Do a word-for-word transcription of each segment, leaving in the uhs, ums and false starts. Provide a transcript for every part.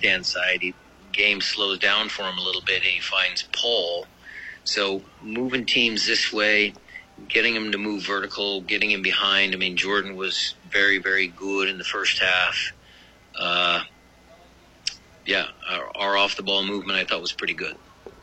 left-hand side. He, game slows down for him a little bit, and he finds Paul. So moving teams this way, getting him to move vertical, getting him behind. I mean, Jordan was very, very good in the first half. Uh, yeah, our, our off-the-ball movement I thought was pretty good.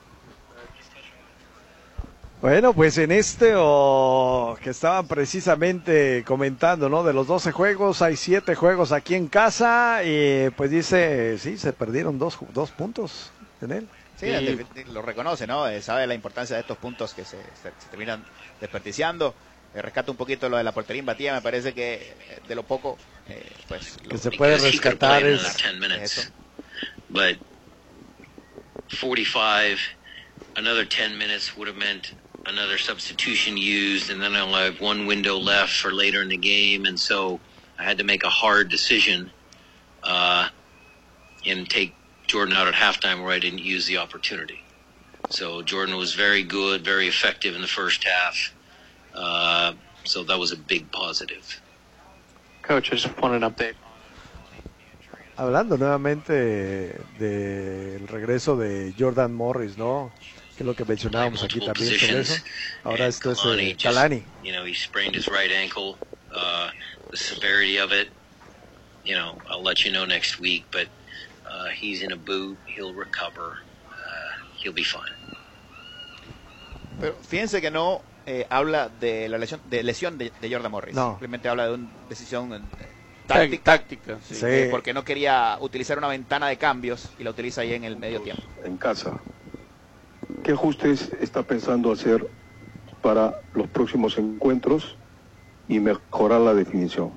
Bueno, pues en este oh, que estaban precisamente comentando, ¿no? De los doce juegos, hay siete juegos aquí en casa y pues dice, sí, se perdieron dos, dos puntos en él. Sí, y... lo reconoce, ¿no? Eh, sabe la importancia de estos puntos que se, se, se terminan desperdiciando. Eh, rescata un poquito lo de la portería imbatida, me parece que eh, de lo poco, eh, pues... Que lo... se puede rescatar es... Eso. But forty-five, another ten minutes would have meant another substitution used, and then I'll have one window left for later in the game, and so I had to make a hard decision uh, and take Jordan out at halftime where I didn't use the opportunity. So Jordan was very good, very effective in the first half, uh, so that was a big positive. Coach, I just wanted an update. Hablando nuevamente del regreso de Jordan Morris, ¿no? Que es lo que mencionábamos aquí también sobre eso. Ahora esto es eh, Kalani. You know, he sprained his right ankle. Uh, the severity of it, you know, I'll let you know next week. But uh, he's in a boot. He'll recover. Uh, he'll be fine. Pero fíjense que no eh, habla de la lesión de lesión de, de Jordan Morris. No. Simplemente habla de una decisión eh, táctica, táctica sí. Sí. Eh, porque no quería utilizar una ventana de cambios y la utiliza ahí en el medio tiempo. En casa. ¿Qué ajustes está pensando hacer para los próximos encuentros y mejorar la definición?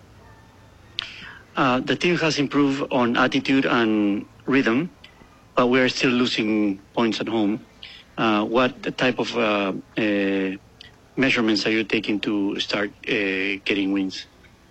Uh, the team has improved on attitude and rhythm, but we are still losing points at home. Uh, what type of uh, uh, measurements are you taking to start uh, getting wins?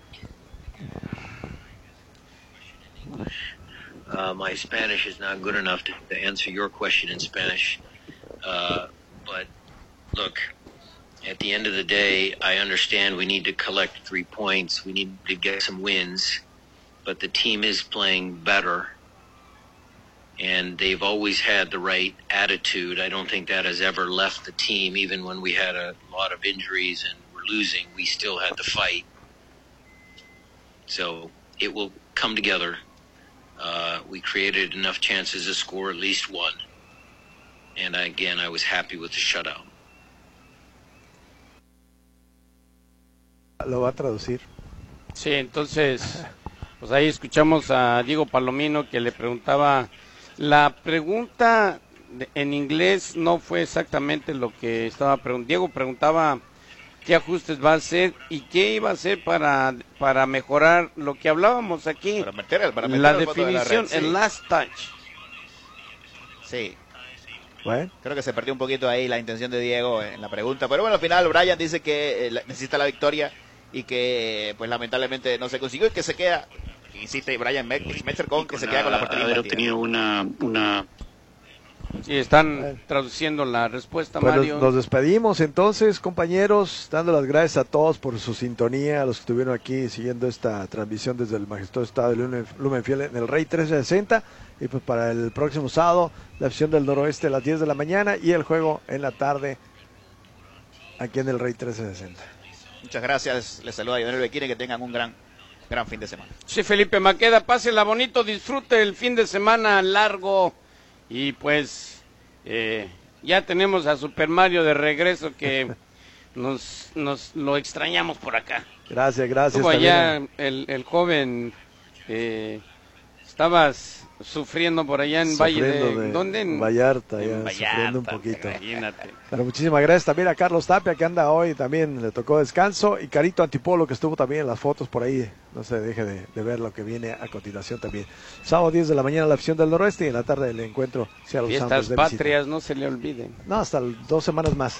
Uh, my Spanish is not good enough to, to answer your question in Spanish. Uh, but look, at the end of the day, I understand we need to collect three points. We need to get some wins, but the team is playing better, and they've always had the right attitude. I don't think that has ever left the team. Even when we had a lot of injuries and we're losing, we still had to fight. So it will come together. Uh, we created enough chances to score at least one. And again, I was happy with the shutout. Lo va a traducir. Sí, entonces, pues ahí escuchamos a Diego Palomino que le preguntaba, la pregunta en inglés no fue exactamente lo que estaba preguntando. Diego preguntaba qué ajustes va a hacer y qué iba a hacer para, para mejorar lo que hablábamos aquí. Para meter, para meter la el definición, de la red, sí. el last touch. Sí. Bueno. Creo que se perdió un poquito ahí la intención de Diego en la pregunta, pero bueno, al final Brian dice que eh, necesita la victoria y que pues lamentablemente no se consiguió y que se queda, insiste Brian Schmetzer con que se queda con la portería. Haber obtenido una, una... Sí, están bueno. traduciendo la respuesta, pues Mario. Nos, nos despedimos entonces, compañeros, dando las gracias a todos por su sintonía, a los que estuvieron aquí siguiendo esta transmisión desde el majestuoso estado de Lumenfield en el Rey trescientos sesenta. Y pues para el próximo sábado, la afición del Noroeste a las diez de la mañana y el juego en la tarde aquí en el Rey trescientos sesenta. Muchas gracias, les saluda Lionel Bequine, que tengan un gran, gran fin de semana. Sí, Felipe Maqueda, pásela bonito, disfrute el fin de semana largo y pues eh, ya tenemos a Super Mario de regreso que nos, nos lo extrañamos por acá. Gracias, gracias. Estuvo allá el, el joven, eh, estabas sufriendo por allá en Valle de, de ¿dónde? En Vallarta, en ya, Vallarta, sufriendo un poquito. Imagínate. Pero muchísimas gracias también a Carlos Tapia que anda hoy, también le tocó descanso, y Carito Antipolo que estuvo también en las fotos por ahí, no se deje de, de ver lo que viene a continuación también. Sábado diez de la mañana la afición del Noroeste y en la tarde el encuentro Seattle Fiestas patrias, no se le olviden. No, hasta dos semanas más.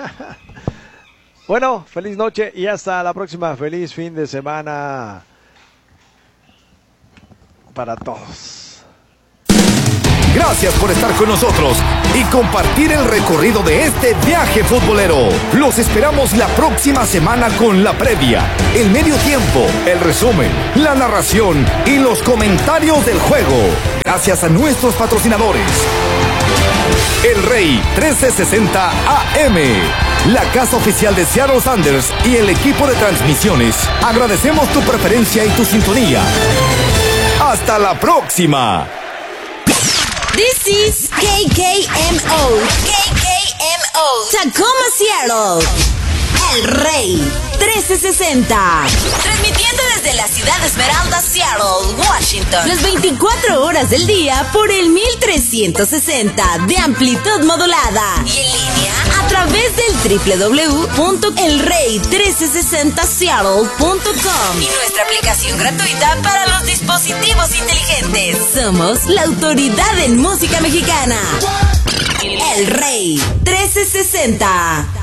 Bueno, feliz noche y hasta la próxima, feliz fin de semana para todos. Gracias por estar con nosotros y compartir el recorrido de este viaje futbolero. Los esperamos la próxima semana con la previa, el medio tiempo, el resumen, la narración y los comentarios del juego. Gracias a nuestros patrocinadores. El Rey trece sesenta A M, la casa oficial de Seattle Sounders y el equipo de transmisiones. Agradecemos tu preferencia y tu sintonía. ¡Hasta la próxima! This is K K M O. K K M O. Tacoma, Seattle. El Rey trece sesenta. Transmitiendo desde la ciudad de Esmeralda, Seattle, Washington. Las veinticuatro horas del día por el mil trescientos sesenta de amplitud modulada. Y en línea a través del doble u doble u doble u punto el rey trece sesenta seattle punto com y nuestra aplicación gratuita para los dispositivos inteligentes. Somos la autoridad en música mexicana. El Rey trece sesenta.